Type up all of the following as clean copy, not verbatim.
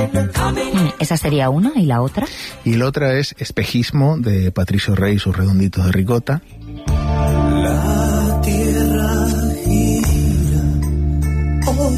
Esa sería una, ¿y la otra? Y la otra es Espejismo, de Patricio Rey y sus redonditos de ricota. La tierra gira hoy.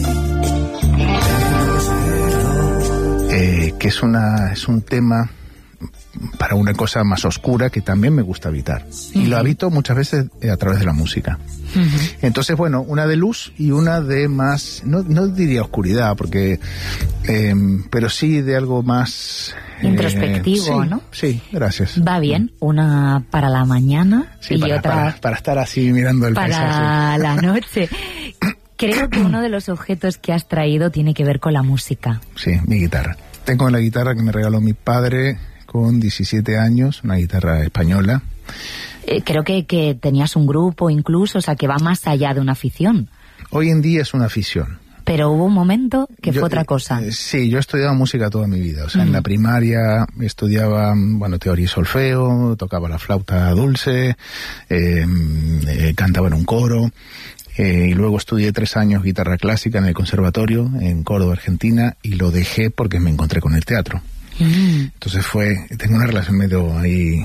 Que es un tema para una cosa más oscura que también me gusta habitar. Y lo habito muchas veces a través de la música. Entonces, bueno, una de luz y una de más, no diría oscuridad, porque pero sí de algo más introspectivo, sí, ¿no? Sí, gracias. Va bien, una para la mañana y otra para estar así mirando el para paisaje. La noche. Creo que uno de los objetos que has traído tiene que ver con la música. Sí, mi guitarra. Tengo la guitarra que me regaló mi padre con 17 años, una guitarra española. Creo que tenías un grupo incluso, o sea, que va más allá de una afición. Hoy en día es una afición. Pero hubo un momento que fue otra cosa. Sí, yo he estudiado música toda mi vida. O sea, en la primaria estudiaba, teoría y solfeo, tocaba la flauta dulce, cantaba en un coro. Y luego estudié 3 años guitarra clásica en el conservatorio en Córdoba, Argentina, y lo dejé porque me encontré con el teatro. Entonces tengo una relación medio ahí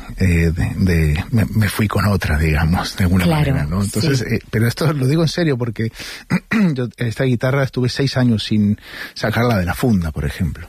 me fui con otra, digamos, de alguna manera, ¿no? Entonces, sí. Pero esto lo digo en serio porque yo esta guitarra estuve 6 años sin sacarla de la funda, por ejemplo.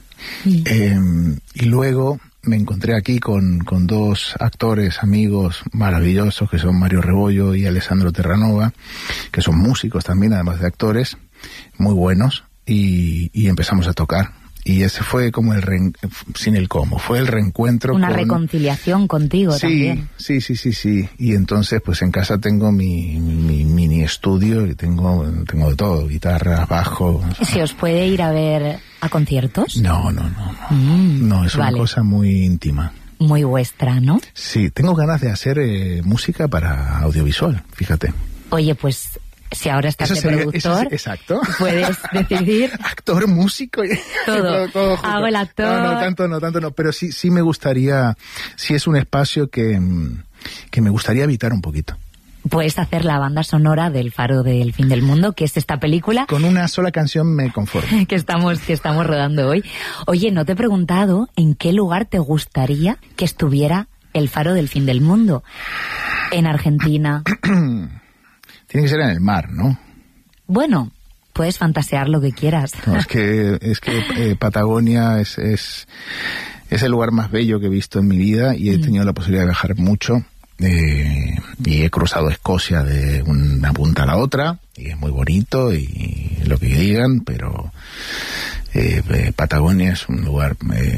Y luego me encontré aquí con 2 actores, amigos maravillosos, que son Mario Rebollo y Alessandro Terranova, que son músicos también, además de actores, muy buenos, y empezamos a tocar. Y ese fue como sin el cómo, fue el reencuentro. Una reconciliación contigo también. Sí. Y entonces, pues en casa tengo mi mini estudio y tengo de todo, guitarra, bajo. ¿Se os puede ir a ver a conciertos? No. No, es una cosa muy íntima. Muy vuestra, ¿no? Sí, tengo ganas de hacer música para audiovisual, fíjate. Oye, pues si ahora estás de productor, exacto. Puedes decidir... Actor, músico... Todo. Hago el actor... No, tanto no. Pero sí me gustaría... Sí es un espacio que me gustaría habitar un poquito. Puedes hacer la banda sonora del Faro del Fin del Mundo, que es esta película... Con una sola canción me conformo. que estamos rodando hoy. Oye, no te he preguntado en qué lugar te gustaría que estuviera el Faro del Fin del Mundo. ¿En Argentina? Tiene que ser en el mar, ¿no? Bueno, puedes fantasear lo que quieras. No, es que Patagonia es el lugar más bello que he visto en mi vida y he tenido la posibilidad de viajar mucho. Y he cruzado Escocia de una punta a la otra y es muy bonito y lo que digan, pero Patagonia es un lugar